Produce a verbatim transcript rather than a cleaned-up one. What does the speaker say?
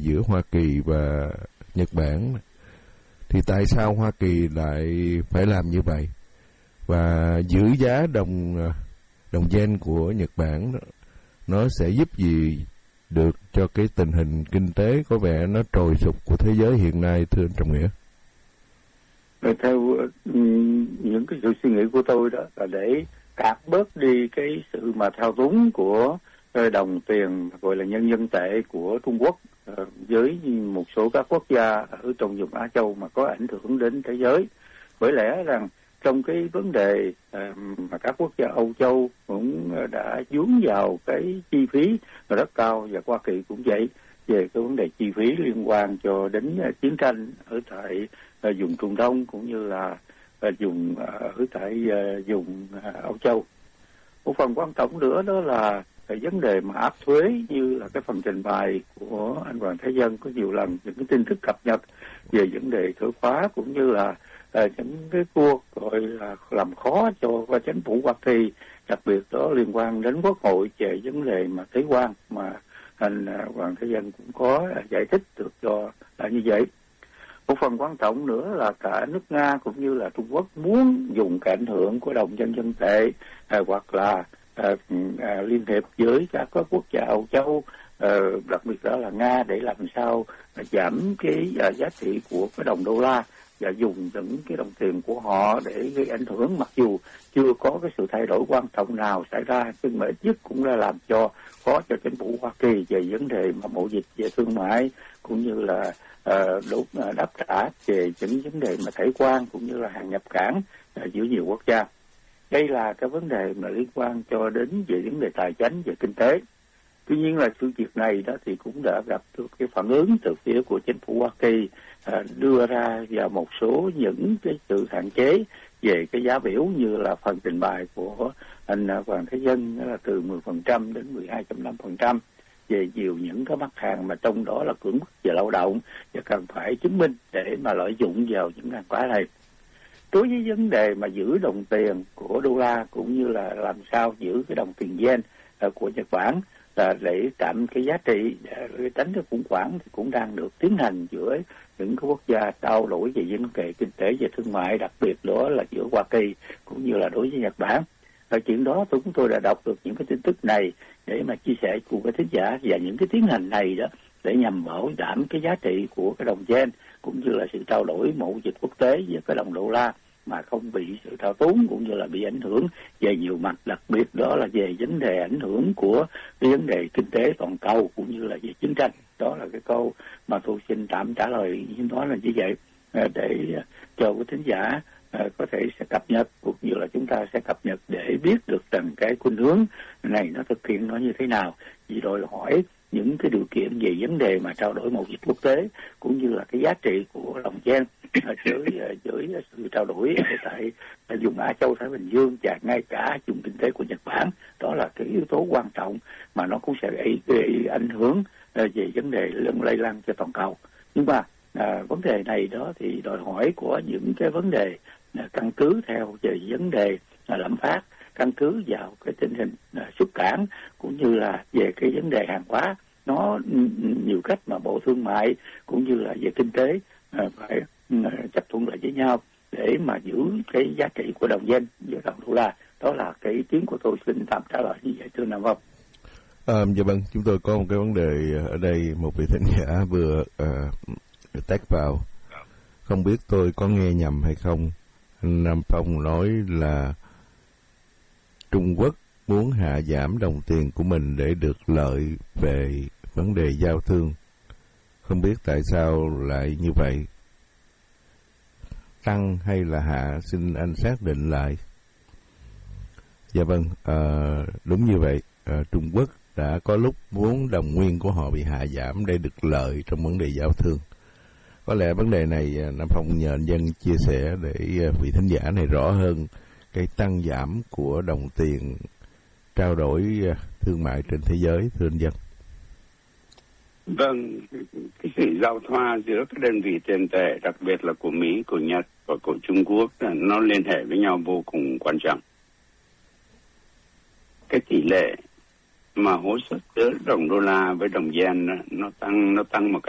giữa Hoa Kỳ và Nhật Bản. Thì tại sao Hoa Kỳ lại phải làm như vậy? Và giữ giá đồng đồng yen của Nhật Bản nó sẽ giúp gì được cho cái tình hình kinh tế có vẻ nó trồi sụp của thế giới hiện nay, thưa anh Trọng Nghĩa? Theo những cái sự suy nghĩ của tôi đó là để cắt bớt đi cái sự mà thao túng của đồng tiền gọi là nhân dân tệ của Trung Quốc với một số các quốc gia ở trong vùng Á Châu mà có ảnh hưởng đến thế giới. Bởi lẽ rằng trong cái vấn đề mà các quốc gia Âu Châu cũng đã vướng vào cái chi phí rất cao, và Hoa Kỳ cũng vậy, về cái vấn đề chi phí liên quan cho đến chiến tranh ở tại vùng Trung Đông cũng như là vùng ở tại vùng Âu Châu. Một phần quan trọng nữa đó là cái vấn đề mà áp thuế, như là cái phần trình bày của anh Hoàng Thế Dân có nhiều lần những cái tin tức cập nhật về vấn đề thuế khóa, cũng như là uh, những cái cuộc gọi là làm khó cho chính phủ Hoa Kỳ, đặc biệt đó liên quan đến Quốc hội về vấn đề mà thuế quan, mà anh uh, Hoàng Thế Dân cũng có uh, giải thích được cho là như vậy. Một phần quan trọng nữa là cả nước Nga cũng như là Trung Quốc muốn dùng cái ảnh hưởng của đồng nhân dân tệ uh, hoặc là À, à, liên hiệp với các quốc gia Âu Châu, à, đặc biệt đó là Nga, để làm sao à, giảm cái à, giá trị của cái đồng đô la và dùng những cái đồng tiền của họ để gây ảnh hưởng, mặc dù chưa có cái sự thay đổi quan trọng nào xảy ra, nhưng mà ít nhất cũng là làm cho khó cho chính phủ Hoa Kỳ về vấn đề mà mậu dịch, về thương mại, cũng như là à, đốt à, đáp trả về những vấn đề mà thuế quan cũng như là hàng nhập cảng à, giữa nhiều quốc gia. Đây là cái vấn đề mà liên quan cho đến về vấn đề tài chính, về kinh tế. Tuy nhiên là sự việc này đó thì cũng đã gặp được cái phản ứng từ phía của chính phủ Hoa Kỳ, à, đưa ra vào một số những cái sự hạn chế về cái giá biểu, như là phần trình bày của anh Hoàng Thế Dân là từ mười phần trăm đến mười hai phẩy năm phần trăm về nhiều những cái mặt hàng mà trong đó là cưỡng bức về lao động, và cần phải chứng minh để mà lợi dụng vào những hàng hóa này. Đối với vấn đề mà giữ đồng tiền của đô la cũng như là làm sao giữ cái đồng tiền yen của Nhật Bản là để tạm cái giá trị để tránh cái khủng hoảng, thì cũng đang được tiến hành giữa những cái quốc gia trao đổi về vấn đề kinh tế và thương mại, đặc biệt đó là giữa Hoa Kỳ cũng như là đối với Nhật Bản. Và chuyện đó chúng tôi đã đọc được những cái tin tức này để mà chia sẻ cùng với thính giả, và những cái tiến hành này đó để nhằm bảo đảm cái giá trị của cái đồng yen cũng như là sự trao đổi mậu dịch quốc tế với cái đồng đô la mà không bị sự thao túng cũng như là bị ảnh hưởng về nhiều mặt, đặc biệt đó là về vấn đề ảnh hưởng của cái vấn đề kinh tế toàn cầu cũng như là về chiến tranh. Đó là cái câu mà tôi xin tạm trả lời nói là như vậy, để cho quý thính giả có thể sẽ cập nhật cũng như là chúng ta sẽ cập nhật để biết được rằng cái khuynh hướng này nó thực hiện nó như thế nào, vì đòi hỏi những cái điều kiện về vấn đề mà trao đổi mậu dịch quốc tế cũng như là cái giá trị của đồng yen với với sự trao đổi tại, tại vùng Á Châu Thái Bình Dương và ngay cả vùng kinh tế của Nhật Bản. Đó là cái yếu tố quan trọng mà nó cũng sẽ gây, gây ảnh hưởng về vấn đề lây lan cho toàn cầu. Nhưng mà à, vấn đề này đó thì đòi hỏi của những cái vấn đề à, căn cứ theo về vấn đề à, lạm phát, căn cứ vào cái tình hình à, xuất cảng cũng như là về cái vấn đề hàng hóa. Nó nhiều cách mà Bộ Thương mại cũng như là về kinh tế à, phải à, chấp thuận lại với nhau để mà giữ cái giá trị của đồng yen với đồng đô la. Đó là cái ý kiến của tôi, xin tạm trả lời như vậy, thưa Nam Phong. À, dạ vâng, chúng tôi có một cái vấn đề ở đây, một vị thính giả vừa uh, tag vào, không biết tôi có nghe nhầm hay không. Nam Phong nói là Trung Quốc muốn hạ giảm đồng tiền của mình để được lợi về vấn đề giao thương. Không biết tại sao lại như vậy, tăng hay là hạ, xin anh xác định lại. Dạ vâng, à, đúng như vậy. À, Trung Quốc đã có lúc muốn đồng nguyên của họ bị hạ giảm để được lợi trong vấn đề giao thương. Có lẽ vấn đề này Nam Phong nhờ anh Dân chia sẻ để vị thính giả này rõ hơn cái tăng giảm của đồng tiền trao đổi thương mại trên thế giới, thưa anh Dân. Vâng, cái sự giao thoa giữa các đơn vị tiền tệ, đặc biệt là của Mỹ, của Nhật và của Trung Quốc, nó liên hệ với nhau vô cùng quan trọng. Cái tỷ lệ mà hỗ trợ giữa đồng đô la với đồng yen nó tăng nó tăng một